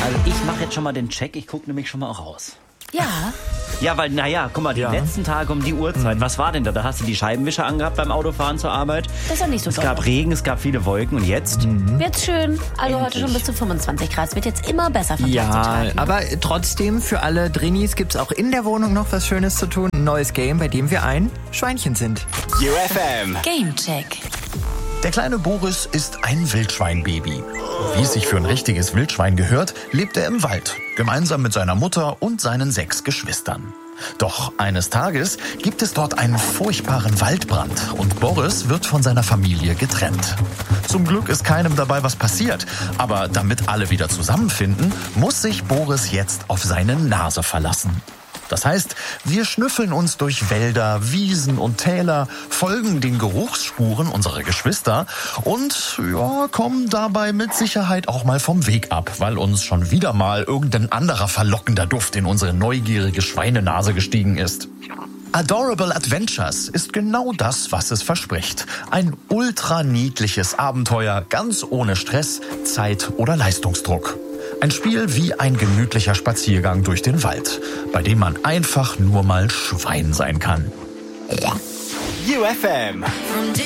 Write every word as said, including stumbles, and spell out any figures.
Also ich mache jetzt schon mal den Check, ich gucke nämlich schon mal auch raus. Ja. Ja, weil, naja, guck mal, die Ja. letzten Tage um die Uhrzeit, was war denn da? Da hast du die Scheibenwischer angehabt beim Autofahren zur Arbeit. Das ist ja nicht so Es doll. gab Regen, es gab viele Wolken und jetzt? Wird's schön. Also heute Endlich. schon bis zu fünfundzwanzig Grad. Es wird jetzt immer besser von Tag zu Ja, Tag. Ne? aber trotzdem für alle Drinis gibt's auch in der Wohnung noch was Schönes zu tun. Ein neues Game, bei dem wir ein Schweinchen sind. U F M. Gamecheck. Der kleine Boris ist ein Wildschweinbaby. Wie es sich für ein richtiges Wildschwein gehört, lebt er im Wald, gemeinsam mit seiner Mutter und seinen sechs Geschwistern. Doch eines Tages gibt es dort einen furchtbaren Waldbrand und Boris wird von seiner Familie getrennt. Zum Glück ist keinem dabei was passiert, aber damit alle wieder zusammenfinden, muss sich Boris jetzt auf seine Nase verlassen. Das heißt, wir schnüffeln uns durch Wälder, Wiesen und Täler, folgen den Geruchsspuren unserer Geschwister und ja, kommen dabei mit Sicherheit auch mal vom Weg ab, weil uns schon wieder mal irgendein anderer verlockender Duft in unsere neugierige Schweinenase gestiegen ist. Adorable Adventures ist genau das, was es verspricht. Ein ultra niedliches Abenteuer, ganz ohne Stress, Zeit oder Leistungsdruck. Ein Spiel wie ein gemütlicher Spaziergang durch den Wald, bei dem man einfach nur mal Schwein sein kann. U F M. From